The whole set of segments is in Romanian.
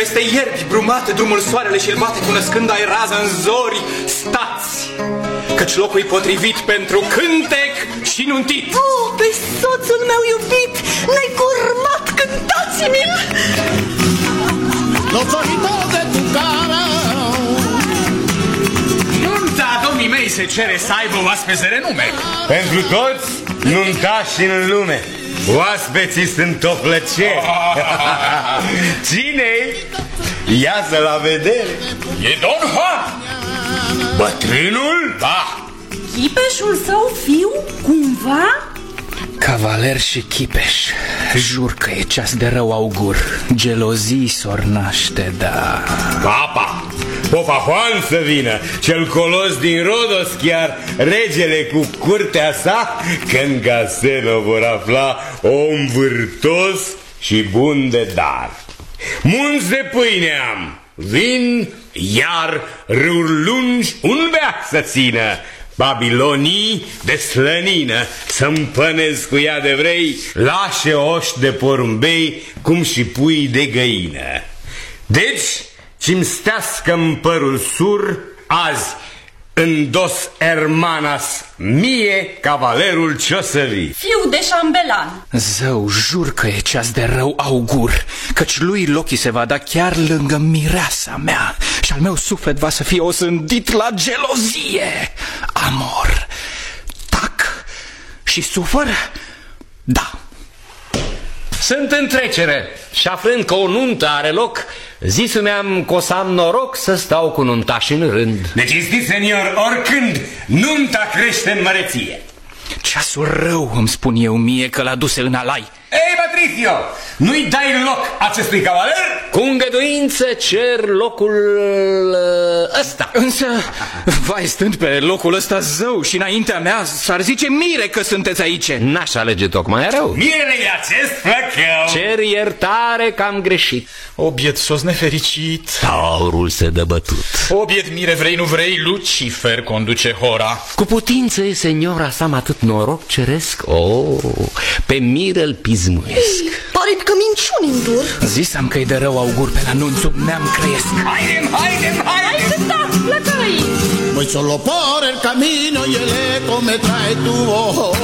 peste ierbi brumate drumul soarele și-l bate cunoscând ai rază în zori. Stați, căci locul e potrivit pentru cântec și nuntit. Pe soțul meu iubit, ne-ai curmat, cântați-mi-l! Nunta domnii mei se cere să aibă oaspeți de renume. Pentru toți, nuntași în lume, oaspeții sunt o plăcere. Cine-i? Ia să la vedere. E Don Juan. Bătrânul? Da. Chipeșul său fiu, cumva? Cavaler și Chipeș, jur că e ceas de rău augur. Gelozii s-or naște, da. Papa, Popa Juan să vină, cel colos din Rodos, chiar regele cu curtea sa, că în castelă vor afla om vârtos și bun de dar. Munți de pâine am, vin, iar râuri lungi un beac să țină. Babilonii de slănină, să-mi pănesc cu ea de vrei, lașe oși de porumbei, cum și pui de găină. Deci, ce-mi stească-n părul sur, azi, în dos hermanas mie, cavalerul ce-o să vii. Fiu de șambelan. Zău, jur că e ceas de rău augur, căci lui Loki se va da chiar lângă mireasa mea și al meu suflet va să fie osândit la gelozie. Amor, tac și sufăr? Da. Sunt în trecere și aflând că o nuntă are loc, zisu-mi-am că o să am noroc să stau cu nuntași în rând. Deci, cinstit senior, oricând nunta crește în măreție. Ceasul rău îmi spun eu mie că l-a duse în alai. Ei, Patricio, nu-i dai loc acestui cavaler? Cu îngăduință cer locul ăsta. Însă, vai, stând pe locul ăsta zău și înaintea mea, s-ar zice mire că sunteți aici. N-aș alege tocmai rău. Mirele e acest flăcău. Cer iertare că am greșit. O biet sos nefericit. Taurul se dă bătut. O biet mire vrei nu vrei, Lucifer conduce hora. Cu putință e, seniora sa, atât noroc ceresc. Pe mire-l pismuiesc. Pare că minciuni îndur. Zisam că e de rău augur pe la nunțul neam cresc. Haidem! Hai să sta, plăcăi! Voy solo por el camino y el eco me trae tu voz.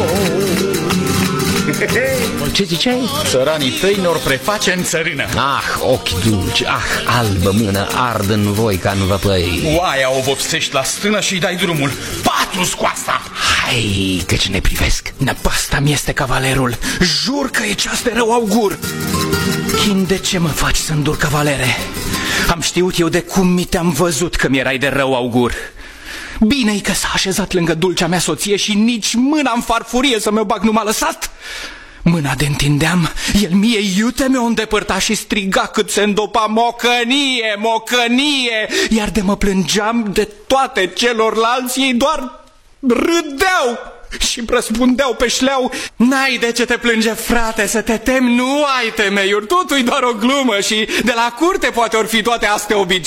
Ce ziceai? Țăranii tăi ne-or preface în țărână. Ah, ochi dulci, albă mână, ard în voi ca în văpăi. Oaia o vopsești la stână și-i dai drumul. Patru scoasta! Hai, căci ne privesc. Năpasta mi este cavalerul. Jur că e ceas de rău augur. Chin, de ce mă faci să îndur, cavalere? Am știut eu de cum mi te-am văzut că mi-erai de rău augur. Bine-i că s-a așezat lângă dulcea mea soție și nici mâna în farfurie să mi-o bag nu m-a lăsat. Mâna de întindeam, el mie iute mi-o îndepărta și striga cât se îndopa: mocănie, mocănie! Iar de mă plângeam de toate celorlalți, ei doar râdeau și răspundeau pe șleau: n-ai de ce te plânge, frate, să te temi, nu ai temeiuri, totul-i doar o glumă și de la curte poate or fi toate astea obiceiuri.